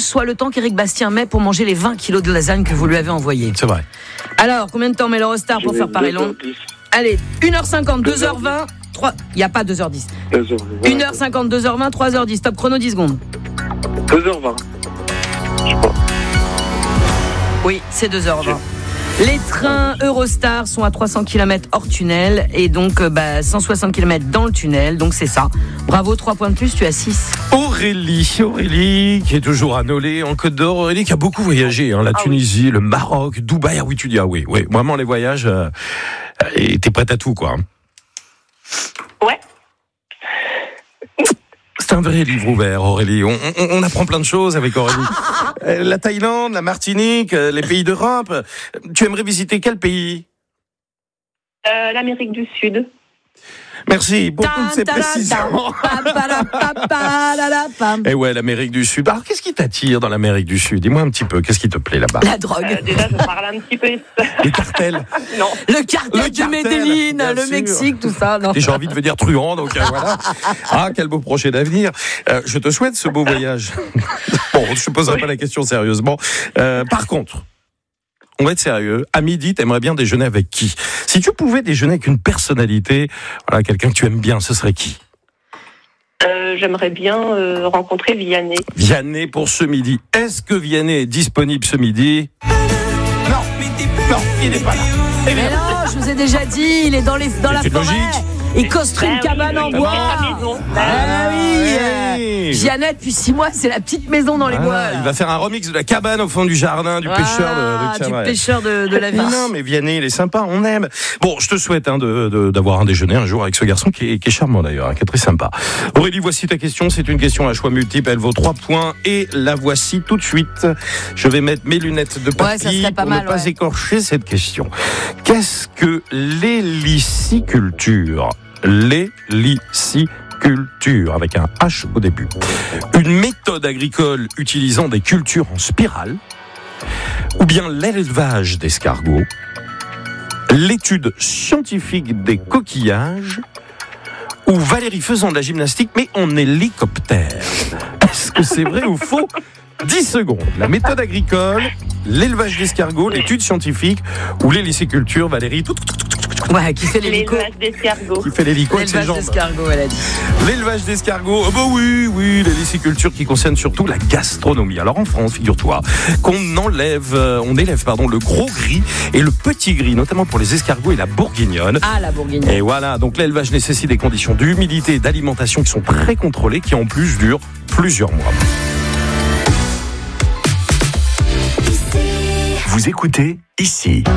soit le temps qu'Éric Bastien met pour manger les 20 kilos de lasagne que vous lui avez envoyés. C'est vrai. Alors, combien de temps met l'Eurostar pour faire pareil long ? Allez, 1h50, 2h20, 3... Il n'y a pas 2h10. 1h50, 2h20, 3h10. Top chrono, 10 secondes. 2h20. Je crois. Oui, c'est 2h20. Les trains Eurostar sont à 300 km hors tunnel et donc 160 km dans le tunnel, donc c'est ça. Bravo, 3 points de plus, tu as 6. Aurélie qui est toujours à Nolay en Côte d'Or. Aurélie qui a beaucoup voyagé, la Tunisie, le Maroc, Dubaï. Ah oui, tu dis oui, vraiment les voyages. Et t'es prête à tout, quoi. Ouais. C'est un vrai livre ouvert, Aurélie. On apprend plein de choses avec Aurélie. La Thaïlande, la Martinique, les pays d'Europe. Tu aimerais visiter quel pays ? L'Amérique du Sud. Merci pour toutes ces précisions. Et ouais, l'Amérique du Sud. Alors, qu'est-ce qui t'attire dans l'Amérique du Sud ? Dis-moi un petit peu, qu'est-ce qui te plaît là-bas ? La drogue. Déjà, je parle un petit peu. Les cartels. Non. Le cartel de Medellín, le Mexique, tout ça. Non. Et j'ai envie de devenir truand, donc voilà. Ah, quel beau projet d'avenir. Je te souhaite ce beau voyage. Bon, je ne poserai pas la question sérieusement. Par contre, on va être sérieux. À midi, t'aimerais bien déjeuner avec qui ? Si tu pouvais déjeuner avec une personnalité, quelqu'un que tu aimes bien, ce serait qui ? J'aimerais bien rencontrer Vianney. Vianney pour ce midi. Est-ce que Vianney est disponible ce midi ? Non, il n'est pas là. Mais non, je vous ai déjà dit, il est dans la forêt. Logique. Il construit une cabane en bois. Ah oui. Vianney, depuis 6 mois, c'est la petite maison dans les bois. Il va faire un remix de la cabane au fond du jardin du pêcheur de la vie. Non, mais Vianney, il est sympa, on aime. Bon, je te souhaite d'avoir un déjeuner un jour avec ce garçon qui est charmant d'ailleurs, qui est très sympa. Aurélie, voici ta question. C'est une question à choix multiple. Elle vaut 3 points et la voici tout de suite. Je vais mettre mes lunettes de papy pour ne pas écorcher cette question. Qu'est-ce que l'héliciculture ? L'héliciculture, avec un H au début. Une méthode agricole utilisant des cultures en spirale, ou bien l'élevage d'escargots, l'étude scientifique des coquillages, ou Valérie faisant de la gymnastique, mais en hélicoptère. Est-ce que c'est vrai ou faux ? 10 secondes. La méthode agricole, l'élevage d'escargots, l'étude scientifique, ou l'héliciculture, Valérie. Ouais, qui fait l'hélico. L'élevage d'escargots. Qui fait l'hélico avec ses jambes. L'élevage d'escargots, elle a dit. L'élevage d'escargots, oui, l'héliciculture qui concerne surtout la gastronomie. Alors en France, figure-toi qu'on élève le gros gris et le petit gris, notamment pour les escargots et la bourguignonne. Ah, la bourguignonne. Et voilà, donc l'élevage nécessite des conditions d'humidité et d'alimentation qui sont très contrôlées, qui en plus durent plusieurs mois. Vous écoutez ici.